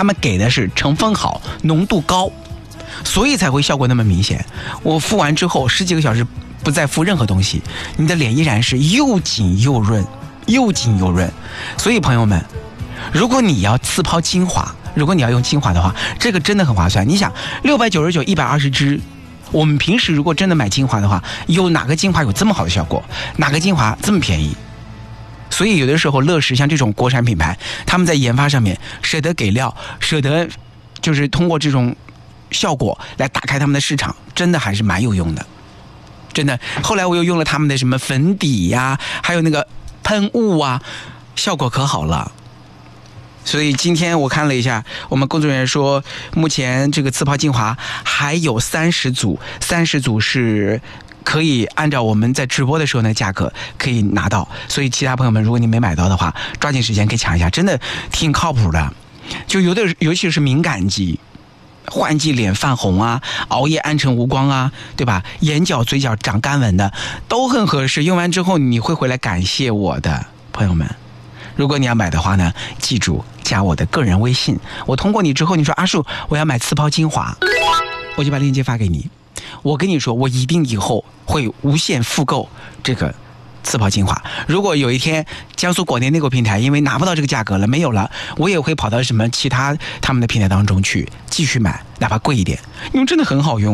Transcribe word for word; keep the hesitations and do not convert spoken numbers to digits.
他们给的是成分好、浓度高，所以才会效果那么明显。我敷完之后十几个小时不再敷任何东西，你的脸依然是又紧又润，又紧又润。所以朋友们，如果你要次抛精华，如果你要用精华的话，这个真的很划算。你想六百九十九一百二十支，我们平时如果真的买精华的话，有哪个精华有这么好的效果？哪个精华这么便宜？所以有的时候乐视像这种国产品牌，他们在研发上面舍得给料，舍得就是通过这种效果来打开他们的市场，真的还是蛮有用的，真的。后来我又用了他们的什么粉底呀、啊，还有那个喷雾啊，效果可好了。所以今天我看了一下，我们工作人员说，目前这个次抛精华还有三十组，三十组是可以按照我们在直播的时候呢价格可以拿到。所以其他朋友们，如果你没买到的话，抓紧时间可以抢一下，真的挺靠谱的。就有的，尤其是敏感肌、换季脸泛红啊，熬夜暗沉无光啊，对吧？眼角嘴角长干纹的都很合适。用完之后你会回来感谢我的，朋友们。如果你要买的话呢，记住加我的个人微信，我通过你之后，你说阿树我要买次抛精华，我就把链接发给你。我跟你说，我一定以后会无限复购这个次抛精华。如果有一天江苏广电内购平台因为拿不到这个价格了，没有了，我也会跑到什么其他他们的平台当中去继续买，哪怕贵一点，因为真的很好用。